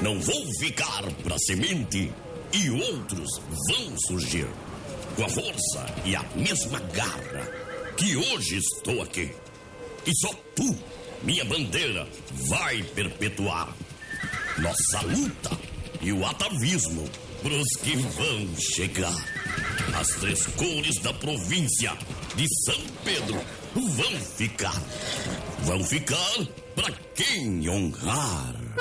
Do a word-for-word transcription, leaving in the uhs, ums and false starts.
Não vou ficar pra semente e outros vão surgir com a força e a mesma garra que hoje estou aqui. E só tu, minha bandeira, vai perpetuar nossa luta e o atavismo pros que vão chegar. As três cores da província de São Pedro vão ficar. Vão ficar pra quem honrar.